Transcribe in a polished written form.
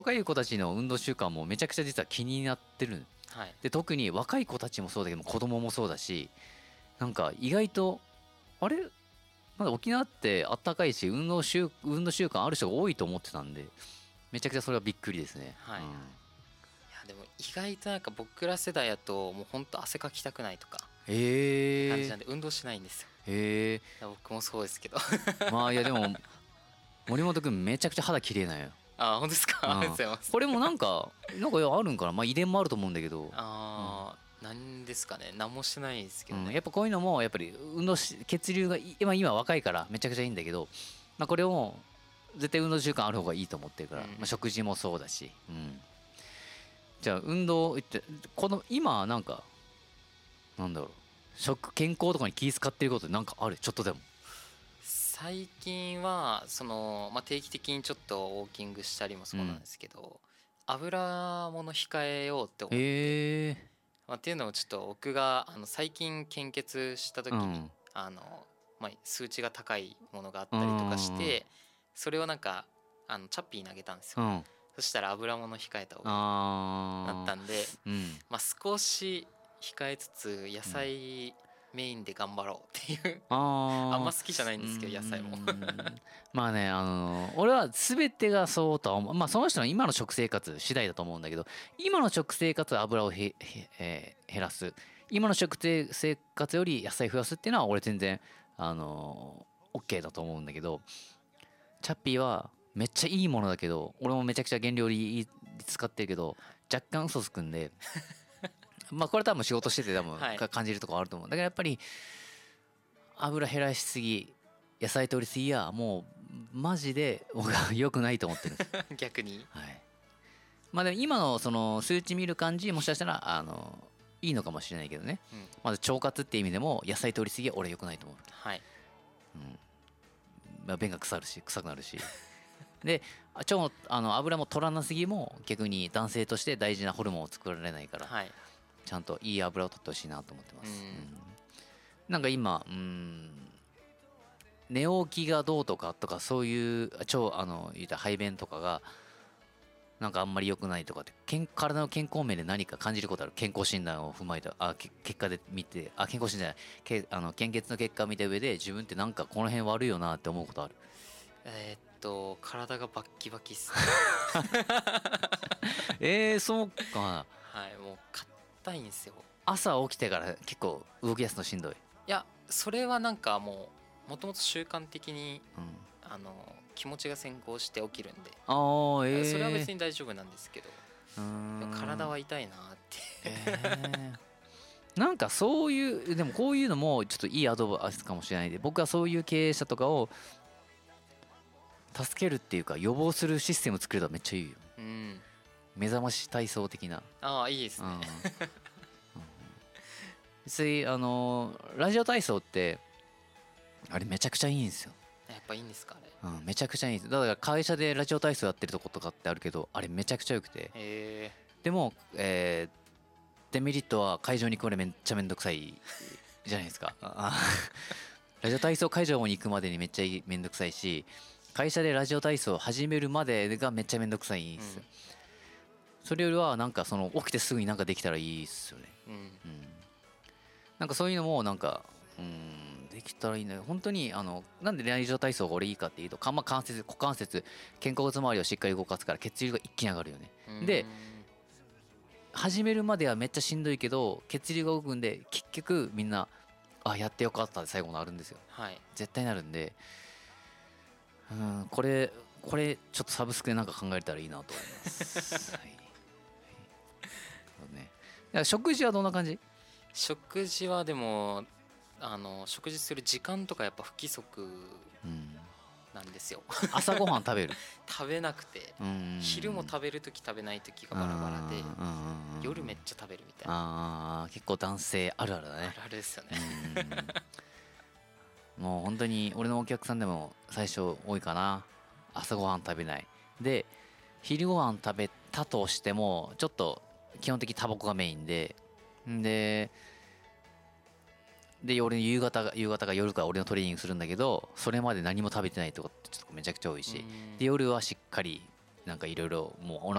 若い子たちの運動習慣もめちゃくちゃ実は気になってる。 はい。 で特に若い子たちもそうだけど子供もそうだし、なんか意外とあれなんだ沖縄ってあったかいし運動習慣ある人が多いと思ってたんで、めちゃくちゃそれはびっくりですね。 はい。いやでも意外となんか僕ら世代やともうほんと汗かきたくないとか感じなんで運動しないんですよ。 へえ。 僕もそうですけど。 まあいやでも森本君めちゃくちゃ肌綺麗なんよ。 あ、本当ですか。ありがとうございます。 これもなんかあるんかな。まあ遺伝もあると思うんだけど、 なんですかね。何もしてないですけどね。 やっぱこういうのもやっぱり血流が今若いからめちゃくちゃいいんだけど、まあこれを絶対運動習慣ある方がいいと思ってるから、まあ、食事もそうだし、じゃあ運動って今なんかなんだろう、健康とかに気遣ってることなんかある？ちょっとでも。 最近は定期的にちょっとウォーキングしたりもそうなんですけど、油物控えようって思って、っていうのもちょっと僕が最近献血した時に、数値が高いものがあったりとかして、それをなんかチャッピーに投げたんですよ。そしたら油物控えた方がいいなったんで、少し控えつつ野菜メインで頑張ろうっていうあんま好きじゃないんですけど野菜もまあね、俺は全てがそうとは思う。まあその人の今の食生活次第だと思うんだけど、今の食生活は油を減らす、今の食生活より野菜増やすっていうのは俺全然OK だと思うんだけど、チャッピーはめっちゃいいものだけど、俺もめちゃくちゃ原料に使ってるけど若干嘘つくんでまあこれ多分仕事してて多分感じるところあると思う。だからやっぱり油減らしすぎ、野菜取りすぎはもうマジで僕は良くないと思ってるんです逆に。 はい。まあでも今のその数値見る感じ、もしかしたらいいのかもしれないけどね、まず腸活っていう意味でも野菜取りすぎは俺良くないと思う。 はい。 まあ、便が臭くなるしで油も取らなすぎも逆に男性として大事なホルモンを作られないから、ちゃんといい油を取ってほしいなと思ってます。なんか今寝起きがどうとかそういう言った排便とかがなんかあんまり良くないとかって体の健康面で何か感じることある？健康診断を踏まえた結果で見て、健康診断献血の結果を見た上で自分ってなんかこの辺悪いよなって思うことある？ 体がバッキバキっすそうか。 はい、もう硬いんですよ。 朝起きてから結構動き出すのしんどい？ いや、それはなんかもともと習慣的に、気持ちが先行して起きるんで、それは別に大丈夫なんですけど、体は痛いなってなんかそういう、でもこういうのもちょっといいアドバイスかもしれないで、僕はそういう経営者とかを助けるっていうか予防するシステム作れたらめっちゃいいよ。目覚まし体操的な。 いいですね。 別にラジオ体操ってあれめちゃくちゃいいんですよ。 やっぱいいんですかあれ。 めちゃくちゃいいんです。だから会社でラジオ体操やってるとことかってあるけど、あれめちゃくちゃよくて、でもデメリットは会場に行くまでめっちゃめんどくさいじゃないですかラジオ体操会場に行くまでにめっちゃめんどくさいし、会社でラジオ体操を始めるまでがめっちゃめんどくさいんですよ。それよりはなんか起きてすぐになんかできたらいいっすよね。なんかそういうのもなんかできたらいいね。本当になんでラジオ体操が俺いいかっていうと、股関節肩甲骨周りをしっかり動かすから血流が一気に上がるよね。で始めるまではめっちゃしんどいけど血流が動くんで結局みんなやってよかったって最後なるんですよ。絶対なるんで、これちょっとサブスクでなんか考えたらいいなと思います食事はどんな感じ？ 食事はでも食事する時間とかやっぱ不規則なんですよ。 朝ごはん食べる？ 食べなくて、昼も食べるとき食べないときがバラバラで、夜めっちゃ食べるみたいな。 結構男性あるあるだね。 あるあるですよね。 もう本当に俺のお客さんでも最初多いかな。朝ごはん食べないで、昼ごはん食べたとしてもちょっと基本的にタバコがメインで、俺夕方が夜から俺のトレーニングするんだけど、それまで何も食べてないとかちょっとめちゃくちゃ多いし、で夜はしっかりなんかいろいろもうお